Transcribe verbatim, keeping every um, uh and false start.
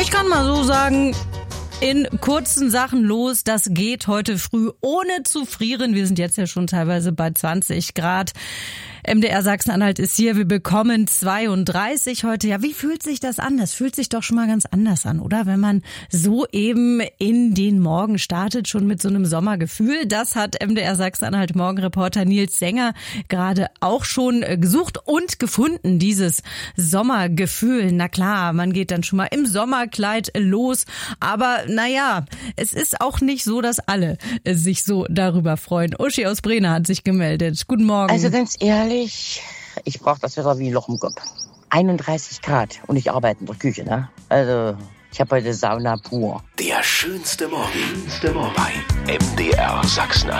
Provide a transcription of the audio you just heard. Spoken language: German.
Ich kann mal so sagen, in kurzen Sachen los. Das geht heute früh ohne zu frieren. Wir sind jetzt ja schon teilweise bei zwanzig Grad. M D R Sachsen-Anhalt ist hier. Wir bekommen zweiunddreißig heute. Ja, wie fühlt sich das an? Das fühlt sich doch schon mal ganz anders an, oder? Wenn man so eben in den Morgen startet, schon mit so einem Sommergefühl. Das hat M D R Sachsen-Anhalt Morgenreporter Nils Sänger gerade auch schon gesucht und gefunden, dieses Sommergefühl. Na klar, man geht dann schon mal im Sommerkleid los. Aber naja, es ist auch nicht so, dass alle sich so darüber freuen. Uschi aus Brena hat sich gemeldet. Guten Morgen. Also ganz ehrlich, ich brauche das Wetter wie ein Loch im Kopf. einunddreißig Grad und ich arbeite in der Küche, ne? Also, ich habe heute Sauna pur. Der schönste Morgen bei M D R Sachsen-Anhalt.